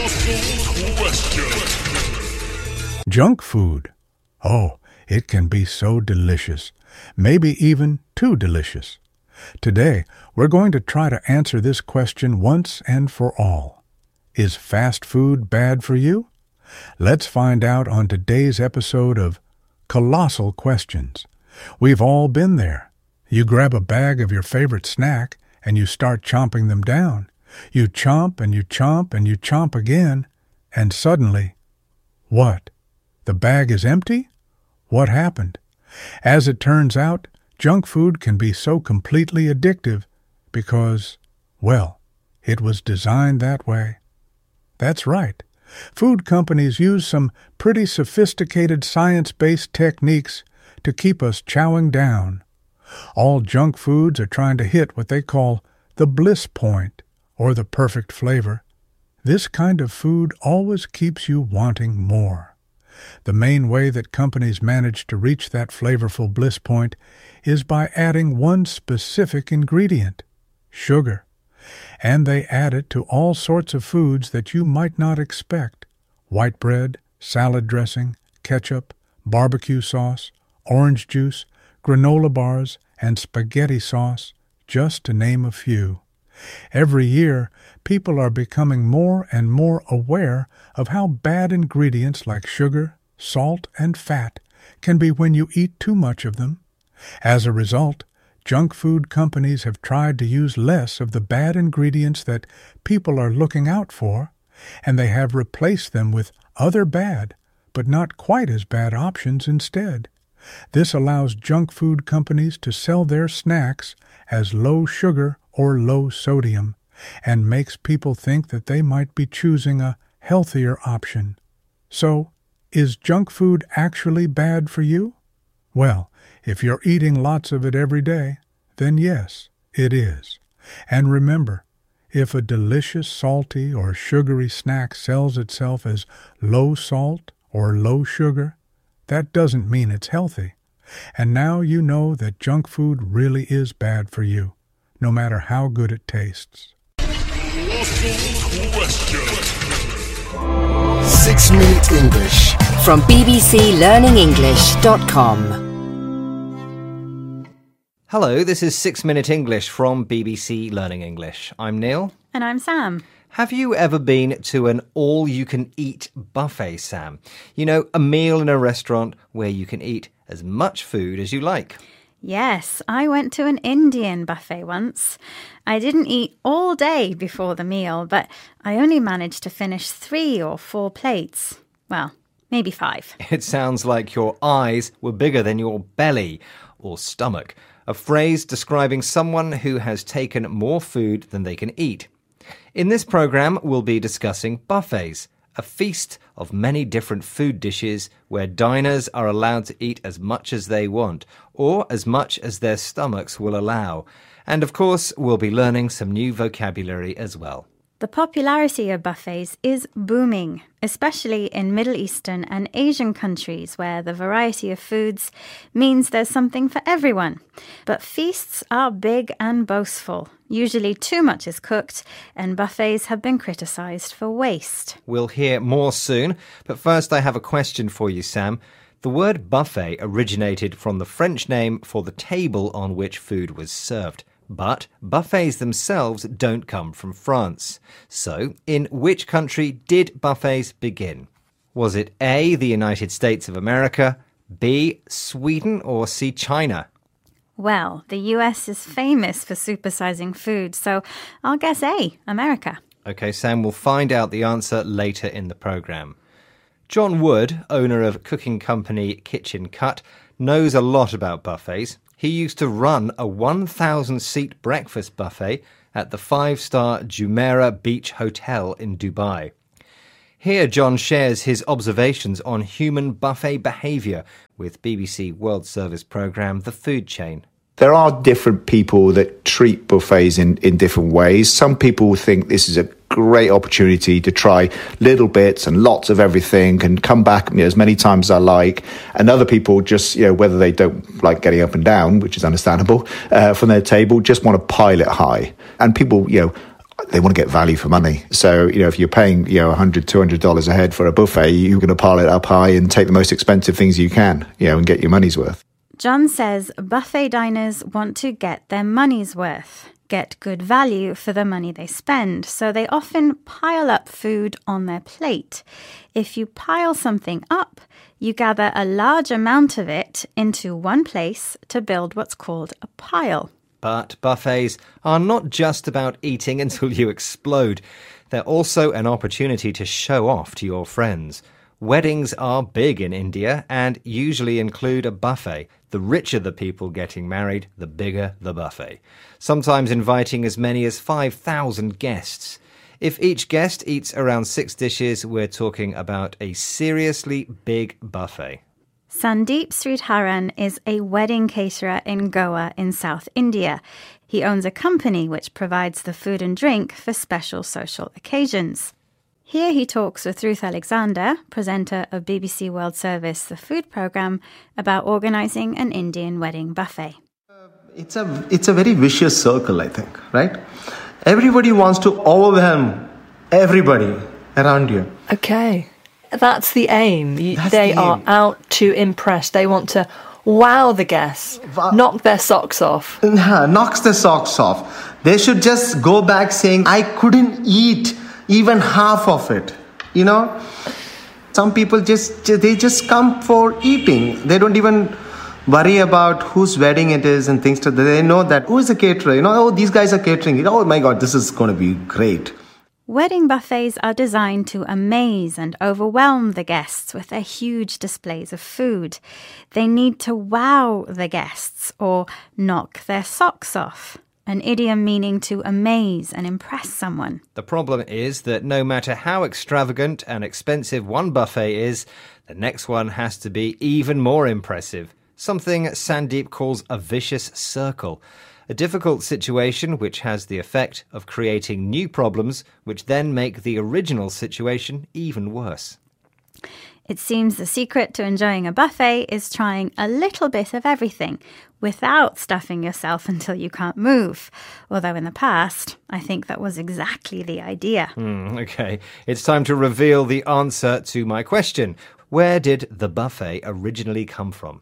Junk food. Oh, it can be so delicious, maybe even too delicious. Today, we're going to try to answer this question once and for all. Is fast food bad for you? Let's find out on today's episode of Colossal Questions. We've all been there. You grab a bag of your favorite snack and you start chomping them down. You chomp and you chomp and you chomp again, and suddenly, what? The bag is empty? What happened? As it turns out, junk food can be so completely addictive because, well, it was designed that way. That's right. Food companies use some pretty sophisticated science-based techniques to keep us chowing down. All junk foods are trying to hit what they call the bliss point, or the perfect flavor. This kind of food always keeps you wanting more. The main way that companies manage to reach that flavorful bliss point is by adding one specific ingredient, sugar. And they add it to all sorts of foods that you might not expect: white bread, salad dressing, ketchup, barbecue sauce, orange juice, granola bars, and spaghetti sauce, just to name a few. Every year, people are becoming more and more aware of how bad ingredients like sugar, salt, and fat can be when you eat too much of them. As a result, junk food companies have tried to use less of the bad ingredients that people are looking out for, and they have replaced them with other bad, but not quite as bad options instead. This allows junk food companies to sell their snacks as low sugar or low sodium, and makes people think that they might be choosing a healthier option. So, is junk food actually bad for you? Well, if you're eating lots of it every day, then yes, it is. And remember, if a delicious salty or sugary snack sells itself as low salt or low sugar, that doesn't mean it's healthy. And now you know that junk food really is bad for you, no matter how good it tastes. 6 Minute English from bbclearningenglish.com. Hello, this is 6 Minute English from BBC Learning English. I'm Neil. And I'm Sam. Have you ever been to an all-you-can-eat buffet, Sam? You know, a meal in a restaurant where you can eat as much food as you like. Yes, I went to an Indian buffet once. I didn't eat all day before the meal, but I only managed to finish 3 or 4 plates. Well, maybe 5. It sounds like your eyes were bigger than your belly or stomach, a phrase describing someone who has taken more food than they can eat. In this programme, we'll be discussing buffets, a feast of many different food dishes where diners are allowed to eat as much as they want, or as much as their stomachs will allow. And of course, we'll be learning some new vocabulary as well. The popularity of buffets is booming, especially in Middle Eastern and Asian countries where the variety of foods means there's something for everyone. But feasts are big and boastful. Usually too much is cooked, and buffets have been criticised for waste. We'll hear more soon, but first I have a question for you, Sam. The word buffet originated from the French name for the table on which food was served. But buffets themselves don't come from France. So, in which country did buffets begin? Was it A, the United States of America, B, Sweden, or C, China? Well, the US is famous for supersizing food, so I'll guess A, America. OK, Sam, we'll find out the answer later in the programme. John Wood, owner of cooking company Kitchen Cut, knows a lot about buffets. He used to run a 1,000-seat breakfast buffet at the 5-star Jumeirah Beach Hotel in Dubai. Here, John shares his observations on human buffet behaviour with BBC World Service programme The Food Chain. There are different people that treat buffets in different ways. Some people think this is a great opportunity to try little bits and lots of everything and come back as many times as I like. And other people just, whether they don't like getting up and down, which is understandable, from their table, just want to pile it high. And people, they want to get value for money. So, if you're paying, $100, $200 a head for a buffet, you're going to pile it up high and take the most expensive things you can, and get your money's worth. John says buffet diners want to get their money's worth, get good value for the money they spend, so they often pile up food on their plate. If you pile something up, you gather a large amount of it into one place to build what's called a pile. But buffets are not just about eating until you explode. They're also an opportunity to show off to your friends. Weddings are big in India and usually include a buffet. The richer the people getting married, the bigger the buffet. Sometimes inviting as many as 5,000 guests. If each guest eats around 6 dishes, we're talking about a seriously big buffet. Sandeep Sridharan is a wedding caterer in Goa in South India. He owns a company which provides the food and drink for special social occasions. Here he talks with Ruth Alexander, presenter of BBC World Service The Food Programme, about organising an Indian wedding buffet. It's a very vicious circle, I think, right? Everybody wants to overwhelm everybody around you. Okay. That's the aim. They are out to impress. They want to wow the guests, knock their socks off. Knocks their socks off. They should just go back saying, I couldn't eat even half of it. Some people just come for eating. They don't even worry about whose wedding it is and things. They know that who is the caterer. These guys are catering. Oh my God, this is going to be great. Wedding buffets are designed to amaze and overwhelm the guests with their huge displays of food. They need to wow the guests or knock their socks off, an idiom meaning to amaze and impress someone. The problem is that no matter how extravagant and expensive one buffet is, the next one has to be even more impressive. Something Sandeep calls a vicious circle. A difficult situation which has the effect of creating new problems which then make the original situation even worse. It seems the secret to enjoying a buffet is trying a little bit of everything without stuffing yourself until you can't move. Although in the past, I think that was exactly the idea. Okay, it's time to reveal the answer to my question. Where did the buffet originally come from?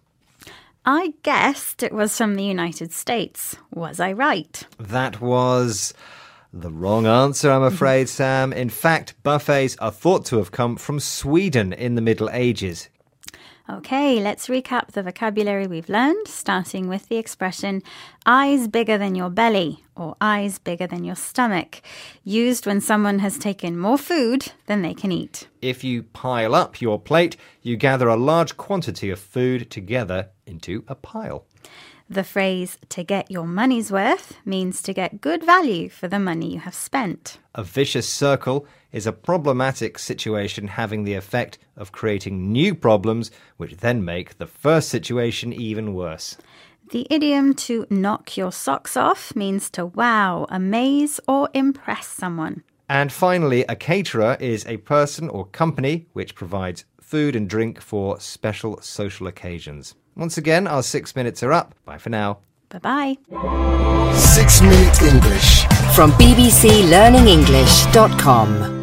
I guessed it was from the United States. Was I right? That was the wrong answer, I'm afraid, Sam. In fact, buffets are thought to have come from Sweden in the Middle Ages. Okay, let's recap the vocabulary we've learned, starting with the expression eyes bigger than your belly or eyes bigger than your stomach, used when someone has taken more food than they can eat. If you pile up your plate, you gather a large quantity of food together into a pile. The phrase to get your money's worth means to get good value for the money you have spent. A vicious circle is a problematic situation having the effect of creating new problems which then make the first situation even worse. The idiom to knock your socks off means to wow, amaze or impress someone. And finally, a caterer is a person or company which provides food and drink for special social occasions. Once again, our 6 minutes are up. Bye for now. Bye-bye. 6 Minute English from bbclearningenglish.com.